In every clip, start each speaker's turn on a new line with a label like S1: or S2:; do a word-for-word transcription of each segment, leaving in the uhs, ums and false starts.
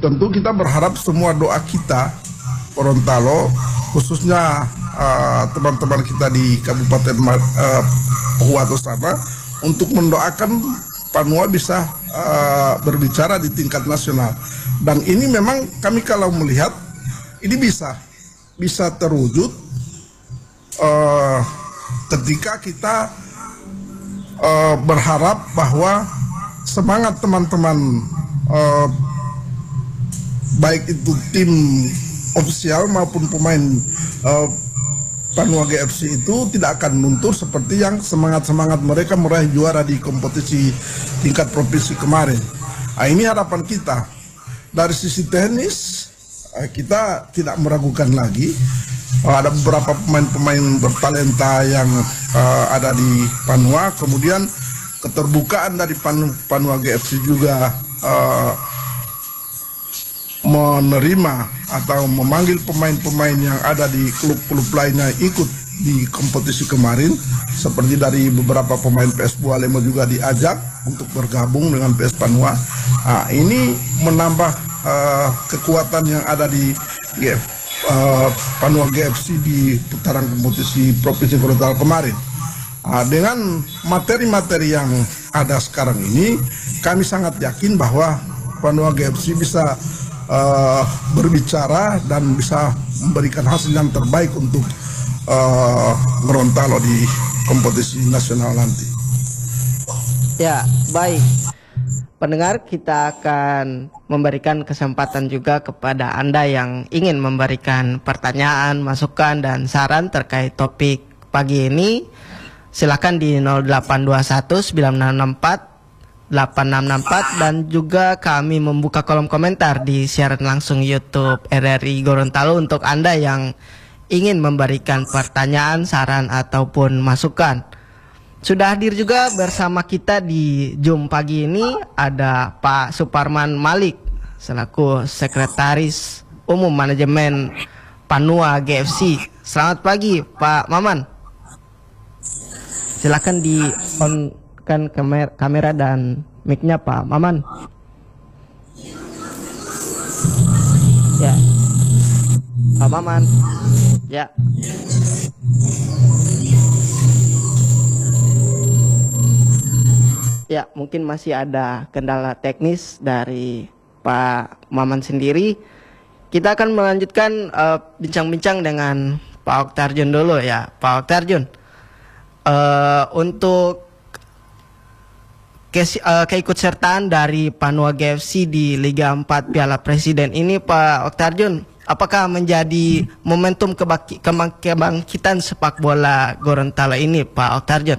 S1: tentu kita berharap semua doa kita Gorontalo, khususnya teman-teman uh, kita di Kabupaten uh, Pohuwato sana, untuk mendoakan Panua bisa uh, berbicara di tingkat nasional. Dan ini memang kami kalau melihat ini bisa bisa terwujud uh, ketika kita uh, berharap bahwa semangat teman-teman uh, baik itu tim ofisial maupun pemain uh, Panua G F C itu tidak akan luntur seperti yang semangat-semangat mereka meraih juara di kompetisi tingkat provinsi kemarin. Nah, ini harapan kita. Dari sisi teknis, kita tidak meragukan lagi. Ada beberapa pemain-pemain bertalenta yang uh, ada di Panua. Kemudian keterbukaan dari Pan Panua G F C juga uh, menerima atau memanggil pemain-pemain yang ada di klub-klub lainnya ikut di kompetisi kemarin, seperti dari beberapa pemain P S Bualemo juga diajak untuk bergabung dengan P S Panua. Nah, ini menambah uh, kekuatan yang ada di G F, uh, Panua G F C di putaran kompetisi Provinsi Gorontalo kemarin. Nah, dengan materi-materi yang ada sekarang ini, kami sangat yakin bahwa Panua G F C bisa Uh, berbicara dan bisa memberikan hasil yang terbaik untuk uh, Gorontalo di kompetisi nasional nanti.
S2: Ya, baik. Pendengar, kita akan memberikan kesempatan juga kepada Anda yang ingin memberikan pertanyaan, masukan, dan saran terkait topik pagi ini. Silakan di nol delapan dua satu sembilan enam enam empat delapan enam enam empat, dan juga kami membuka kolom komentar di siaran langsung YouTube R R I Gorontalo untuk Anda yang ingin memberikan pertanyaan, saran, ataupun masukan. Sudah hadir juga bersama kita di Zoom pagi ini ada Pak Suparman Malik selaku Sekretaris Umum Manajemen Panua G F C. Selamat pagi Pak Maman. Silakan di on kan kamera, kamera dan mic-nya Pak Maman. Ya, Pak Maman. Ya. Ya, mungkin masih ada kendala teknis dari Pak Maman sendiri. Kita akan melanjutkan bincang-bincang uh, dengan Pak Oktarjun dulu ya, Pak Oktarjun. Uh, untuk Ke, uh, keikutsertaan dari Panua G F C di Liga empat Piala Presiden ini Pak Oktarjun, apakah menjadi momentum kebaki, kebang, kebangkitan sepak bola Gorontalo ini Pak Oktarjun?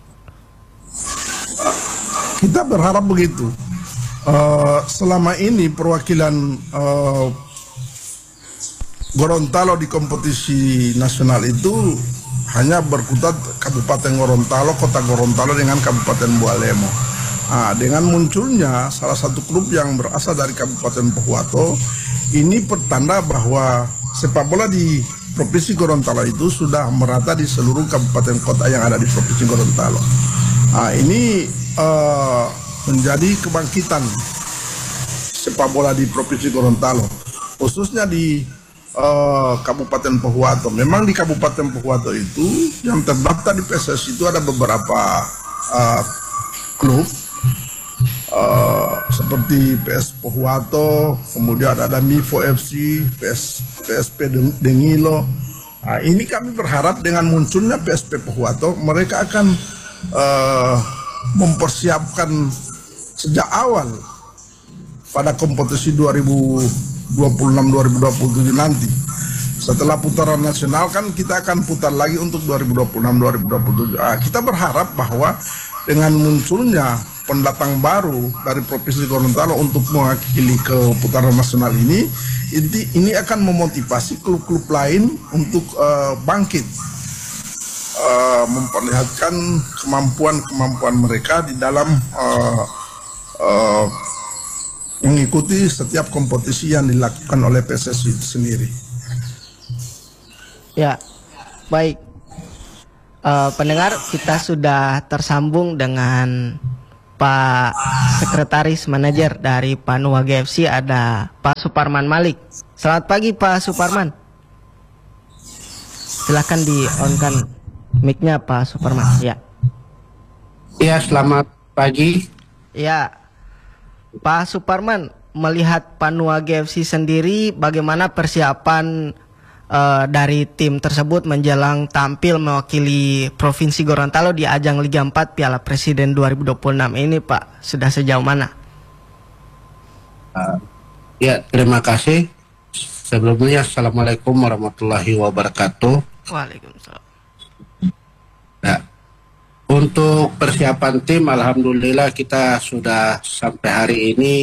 S1: Kita berharap begitu. Uh, selama ini perwakilan uh, Gorontalo di kompetisi nasional itu hanya berkutat Kabupaten Gorontalo, Kota Gorontalo dengan Kabupaten Bualemo. Nah, dengan munculnya salah satu klub yang berasal dari Kabupaten Pohuwato, ini pertanda bahwa sepak bola di Provinsi Gorontalo itu sudah merata di seluruh kabupaten kota yang ada di Provinsi Gorontalo. Nah, ini uh, menjadi kebangkitan sepak bola di Provinsi Gorontalo, khususnya di uh, Kabupaten Pohuwato. Memang di Kabupaten Pohuwato itu yang terdaftar di P S S I itu ada beberapa uh, klub. Uh, seperti P S Pohuwato, kemudian ada Mivo F C, P S, P S P Dengilo. Nah, ini kami berharap dengan munculnya P S P Pohuwato, mereka akan uh, mempersiapkan sejak awal pada kompetisi dua ribu dua puluh enam dua ribu dua puluh tujuh nanti. Setelah putaran nasional kan kita akan putar lagi untuk dua ribu dua puluh enam dua ribu dua puluh tujuh. Nah, kita berharap bahwa dengan munculnya pendatang baru dari Provinsi Gorontalo untuk mewakili ke putaran nasional ini, ini, ini akan memotivasi klub-klub lain untuk uh, bangkit, uh, memperlihatkan kemampuan-kemampuan mereka di dalam uh, uh, mengikuti setiap kompetisi yang dilakukan oleh P S S I itu sendiri.
S2: Ya, baik. Uh, pendengar, kita sudah tersambung dengan Pak Sekretaris Manajer dari Panua G F C, ada Pak Suparman Malik. Selamat pagi Pak Suparman. Silahkan di-on-kan mic-nya Pak Suparman. Ya.
S3: Ya, selamat pagi.
S2: Ya, Pak Suparman, melihat Panua G F C sendiri, bagaimana persiapan uh, dari tim tersebut menjelang tampil mewakili Provinsi Gorontalo di ajang Liga empat Piala Presiden dua ribu dua puluh enam ini, Pak? Sudah sejauh mana?
S3: Uh, ya, terima kasih. Sebelumnya, Assalamualaikum warahmatullahi wabarakatuh.
S2: Waalaikumsalam.
S3: Nah, untuk persiapan tim, alhamdulillah kita sudah sampai hari ini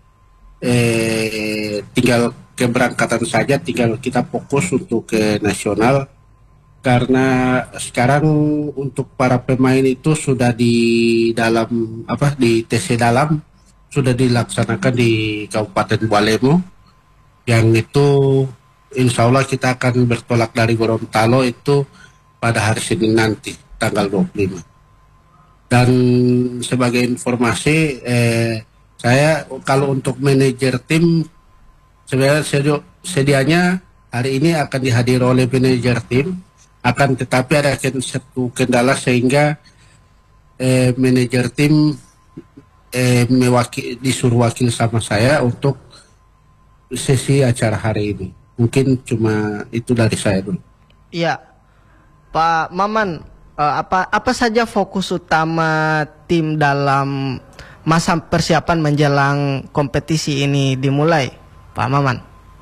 S3: eh, tinggal keberangkatan saja, tinggal kita fokus untuk ke nasional. Karena sekarang untuk para pemain itu sudah di dalam apa di T C dalam sudah dilaksanakan di Kabupaten Bualemo, yang itu insya Allah kita akan bertolak dari Gorontalo itu pada hari Senin nanti tanggal dua puluh lima. Dan sebagai informasi, eh, saya kalau untuk manajer tim sebenarnya sedi- sedianya hari ini akan dihadiri oleh manajer tim, akan tetapi ada satu kendala sehingga eh, manajer tim eh, mewakil, disuruh wakil sama saya untuk sesi acara hari ini. Mungkin cuma itu dari saya dulu.
S2: Iya, Pak Maman. Uh, apa apa saja fokus utama tim dalam masa persiapan menjelang kompetisi ini dimulai, Pak Maman?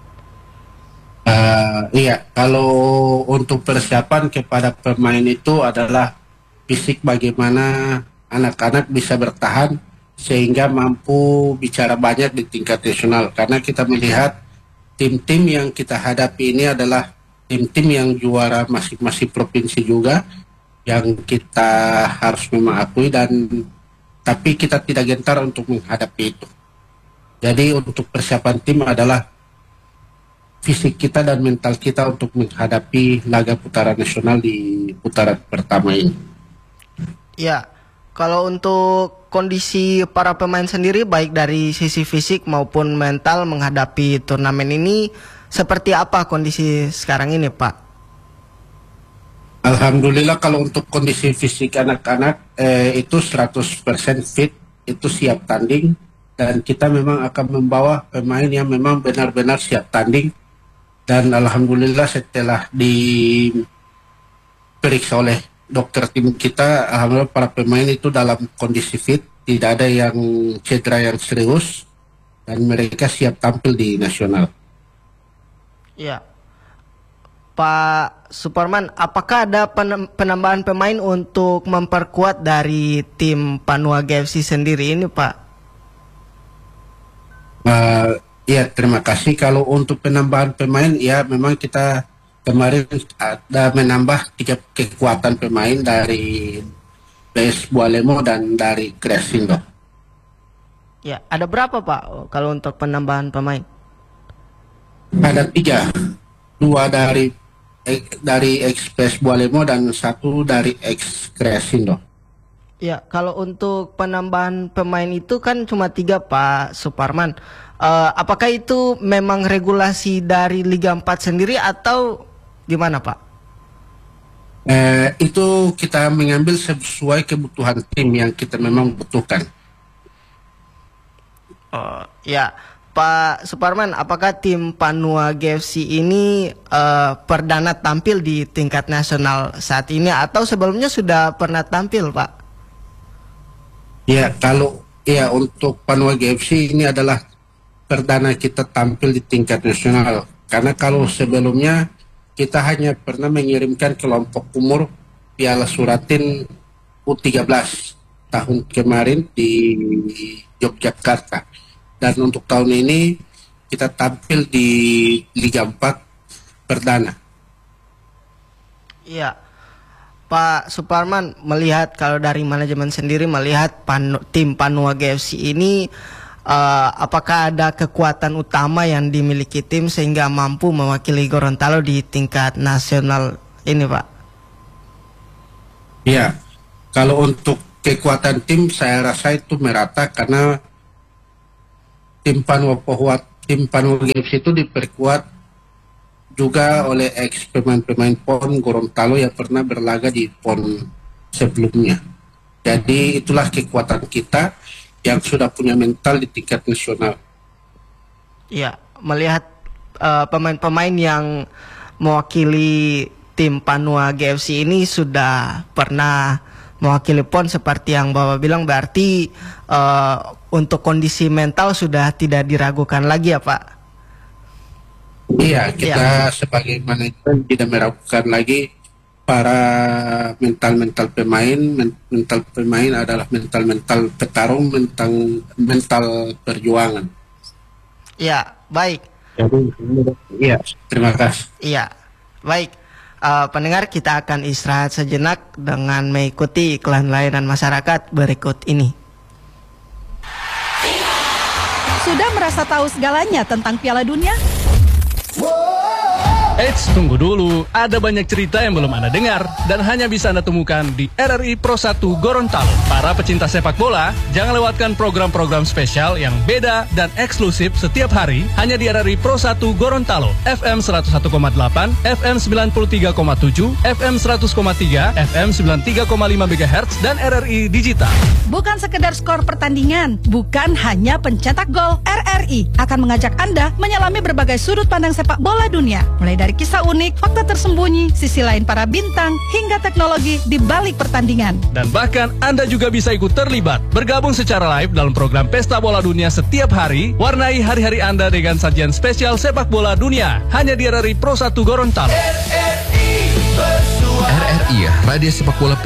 S3: Uh, iya, kalau untuk persiapan kepada pemain itu adalah fisik, bagaimana anak-anak bisa bertahan sehingga mampu bicara banyak di tingkat nasional. Karena kita melihat tim-tim yang kita hadapi ini adalah tim-tim yang juara masing-masing provinsi juga, yang kita harus mengakui, dan tapi kita tidak gentar untuk menghadapi itu. Jadi untuk persiapan tim adalah fisik kita dan mental kita untuk menghadapi laga putaran nasional di putaran pertama ini.
S2: Ya, kalau untuk kondisi para pemain sendiri baik dari sisi fisik maupun mental menghadapi turnamen ini, seperti apa kondisi sekarang ini, Pak?
S3: Alhamdulillah kalau untuk kondisi fisik anak-anak eh, itu seratus persen fit, itu siap tanding, dan kita memang akan membawa pemain yang memang benar-benar siap tanding. Dan alhamdulillah setelah diperiksa oleh dokter tim kita, alhamdulillah para pemain itu dalam kondisi fit, tidak ada yang cedera yang serius, dan mereka siap tampil di nasional.
S2: Ya, Pak Suparman, apakah ada penambahan pemain untuk memperkuat dari tim Panua G F C sendiri ini, Pak?
S3: Uh, ya, terima kasih. Kalau untuk penambahan pemain, ya memang kita kemarin ada menambah tiga kekuatan pemain dari P S Bualemo dan dari Kresindo.
S2: Ya, ada berapa, Pak, kalau untuk penambahan pemain?
S3: Ada tiga, dua dari dari Express Bualemo dan satu dari Ex Kresindo.
S2: Ya, kalau untuk penambahan pemain itu kan cuma tiga, Pak Suparman. Uh, apakah itu memang regulasi dari Liga empat sendiri atau gimana, Pak?
S3: Eh, itu kita mengambil sesuai kebutuhan tim yang kita memang butuhkan.
S2: Oh, ya. Pak Suparman, apakah tim Panua G F C ini uh, perdana tampil di tingkat nasional saat ini atau sebelumnya sudah pernah tampil, Pak?
S3: Ya, kalau ya untuk Panua G F C ini adalah perdana kita tampil di tingkat nasional. Karena kalau sebelumnya kita hanya pernah mengirimkan kelompok umur Piala Suratin U tiga belas tahun kemarin di Yogyakarta. Dan untuk tahun ini kita tampil di Liga empat perdana.
S2: Iya, Pak Suparman, melihat kalau dari manajemen sendiri melihat panu, tim Panua G F C ini, uh, apakah ada kekuatan utama yang dimiliki tim sehingga mampu mewakili Gorontalo di tingkat nasional ini, Pak?
S3: Iya, kalau untuk kekuatan tim saya rasa itu merata karena tim Panua Pohua, tim Panua G F C itu diperkuat juga oleh ex pemain-pemain P O N Gorontalo yang pernah berlaga di P O N sebelumnya. Jadi itulah kekuatan kita yang sudah punya mental di tingkat nasional.
S2: Iya, melihat uh, pemain-pemain yang mewakili tim Panua G F C ini sudah pernah mewakili P O N seperti yang Bapak bilang, berarti uh, untuk kondisi mental sudah tidak diragukan lagi ya Pak?
S3: Iya, kita
S2: ya.
S3: sebagai manajer tidak meragukan lagi para mental-mental pemain. Mental pemain adalah mental-mental petarung, mental mental perjuangan.
S2: Iya, baik.
S3: Iya, terima kasih.
S2: Iya, baik. Uh, pendengar, kita akan istirahat sejenak dengan mengikuti iklan layanan masyarakat berikut ini.
S4: Sudah merasa tahu segalanya tentang Piala Dunia?
S5: Eits, tunggu dulu. Ada banyak cerita yang belum Anda dengar dan hanya bisa Anda temukan di R R I Pro satu Gorontalo. Para pecinta sepak bola, jangan lewatkan program-program spesial yang beda dan eksklusif setiap hari hanya di R R I Pro satu Gorontalo. F M seratus satu koma delapan, F M sembilan puluh tiga koma tujuh, F M seratus koma tiga, F M sembilan puluh tiga koma lima megahertz dan R R I Digital.
S4: Bukan sekedar skor pertandingan, bukan hanya pencetak gol, R R I akan mengajak Anda menyelami berbagai sudut pandang sepak bola dunia. Mulai dari kisah unik, fakta tersembunyi, sisi lain para bintang, hingga teknologi di balik pertandingan.
S5: Dan bahkan Anda juga bisa ikut terlibat, bergabung secara live dalam program Pesta Bola Dunia setiap hari, warnai hari-hari Anda dengan sajian spesial sepak bola dunia, hanya di R R I Pro satu Gorontalo.
S6: R R I, Radio Sepak Bola